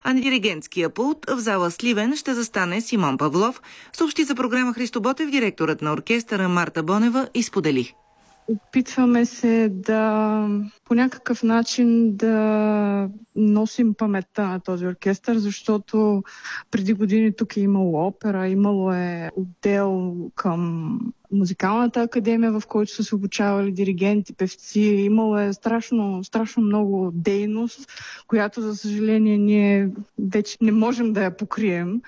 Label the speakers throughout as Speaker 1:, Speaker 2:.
Speaker 1: А на диригентския пулт в зала Сливен ще застане Симон Павлов, съобщи за програма Христо Ботев директорът на оркестъра Марта Бонева и сподели.
Speaker 2: Опитваме се да по някакъв начин да носим паметта на този оркестър, защото преди години тук е имало опера, имало е отдел към музикалната академия, в който са се обучавали диригенти, певци. Имало е страшно много дейност, която, за съжаление, ние вече не можем да я покрием.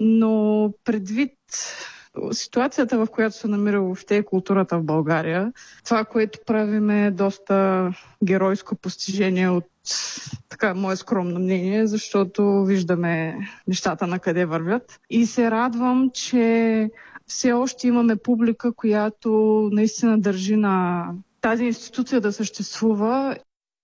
Speaker 2: Но предвид ситуацията, в която се намира въобще културата в България, това, което правим, е доста геройско постижение от мое скромно мнение, защото виждаме нещата на къде вървят. И се радвам, че все още имаме публика, която наистина държи на тази институция да съществува.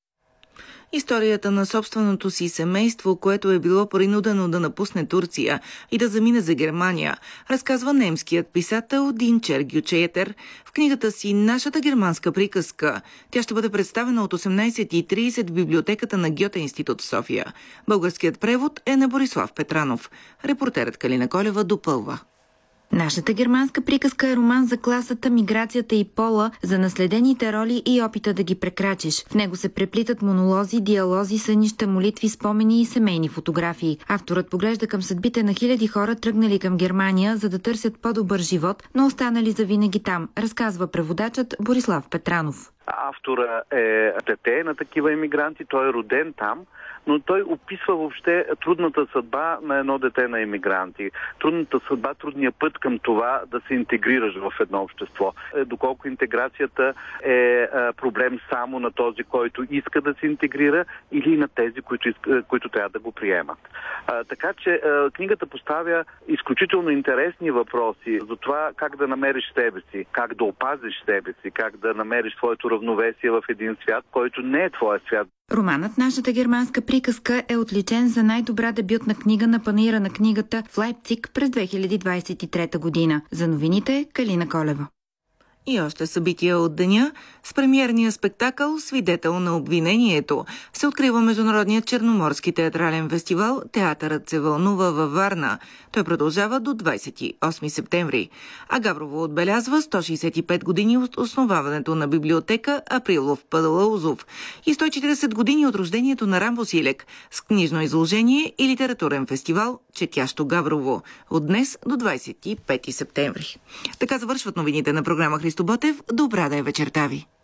Speaker 1: Историята на собственото си семейство, което е било принудено да напусне Турция и да замине за Германия, разказва немският писател Динчер Гючетер в книгата си «Нашата германска приказка». Тя ще бъде представена от 18:30 в библиотеката на Гьоте институт в София. Българският превод е на Борислав Петранов. Репортерът Калина Колева допълва.
Speaker 3: Нашата германска приказка е роман за класата, миграцията и пола, за наследените роли и опита да ги прекрачиш. В него се преплитат монолози, диалози, сънища, молитви, спомени и семейни фотографии. Авторът поглежда към съдбите на хиляди хора, тръгнали към Германия, за да търсят по-добър живот, но останали завинаги там, разказва преводачът Борислав Петранов.
Speaker 4: Автора е дете на такива емигранти, той е роден там, но той описва въобще трудната съдба на едно дете на емигранти. Трудната съдба, трудния път към това да се интегрираш в едно общество. Доколко интеграцията е проблем само на този, който иска да се интегрира, или на тези, които трябва да го приемат. Така че книгата поставя изключително интересни въпроси за това как да намериш себе си, как да опазиш себе си, как да намериш своето равновесие в един свят, който не е твоя свят.
Speaker 3: Романът «Нашата германска приказка» е отличен за най-добра дебютна книга на панаира на книгата в Лайпциг през 2023 година. За новините Калина Колева.
Speaker 1: И още събития от деня. С премиерния спектакъл «Свидетел на обвинението» се открива Международният черноморски театрален фестивал «Театърът се вълнува» във Варна. Той продължава до 28 септември. А Габрово отбелязва 165 години от основаването на библиотека Априлов Пъдалаузов и 140 години от рождението на Рамбо Силек с книжно изложение и литературен фестивал «Четящо Габрово» от днес до 25 септември. Така завършват новините на програма Христо Ботев. Добра да е вечерта ви!